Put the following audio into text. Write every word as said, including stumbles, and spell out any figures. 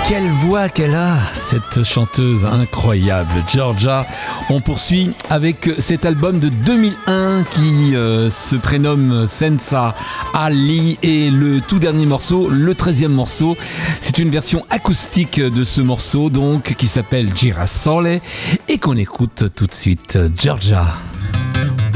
Quelle voix qu'elle a, cette chanteuse incroyable, Georgia. On poursuit avec cet album de deux mille un qui euh, se prénomme Senza Ali et le tout dernier morceau, le treizième morceau. C'est une version acoustique de ce morceau donc qui s'appelle Girasole et qu'on écoute tout de suite, Georgia.